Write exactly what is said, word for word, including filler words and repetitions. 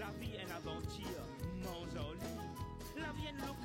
la vie est une aventure, mon joli. La vie est une